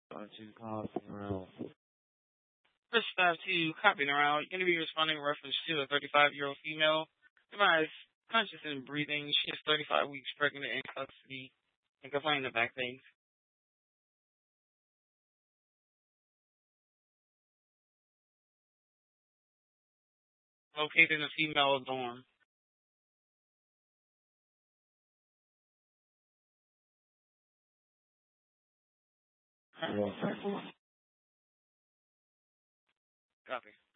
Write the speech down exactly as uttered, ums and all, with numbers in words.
Aren't you coughing around? First five two, copying around. You're going to be responding in reference to a thirty-five-year-old female. Demise, conscious and breathing. She is thirty-five weeks pregnant in custody and complaining of back pain. Located in a female dorm. Yeah. Copy.